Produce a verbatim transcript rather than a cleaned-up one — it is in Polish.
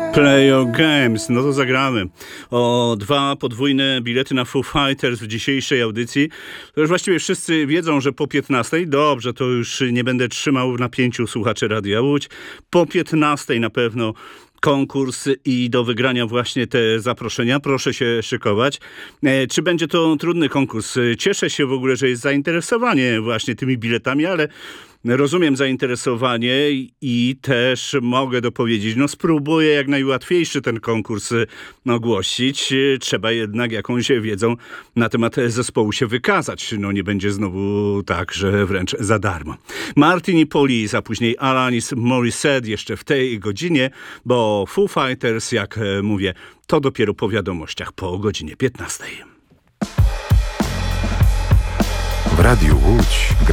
Play Your Games, no to zagramy. O dwa podwójne bilety na Foo Fighters w dzisiejszej audycji. To już właściwie wszyscy wiedzą, że po piętnastej, dobrze, to już nie będę trzymał w napięciu słuchaczy Radia Łódź. Po piętnastej na pewno konkurs i do wygrania właśnie te zaproszenia. Proszę się szykować. E, czy będzie to trudny konkurs? Cieszę się w ogóle, że jest zainteresowanie właśnie tymi biletami, ale rozumiem zainteresowanie i też mogę dopowiedzieć, no spróbuję jak najłatwiejszy ten konkurs ogłosić. Trzeba jednak jakąś wiedzą na temat zespołu się wykazać. No nie będzie znowu tak, że wręcz za darmo. Martin i Police, a później Alanis Morissette jeszcze w tej godzinie, bo Foo Fighters, jak mówię, to dopiero po wiadomościach po godzinie piętnastej. W Radiu Łódź